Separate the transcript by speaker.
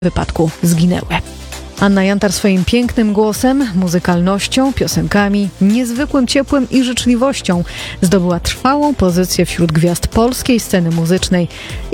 Speaker 1: wypadku zginęły. Anna Jantar swoim pięknym głosem, muzykalnością, piosenkami, niezwykłym ciepłem i życzliwością zdobyła trwałą pozycję wśród gwiazd polskiej sceny muzycznej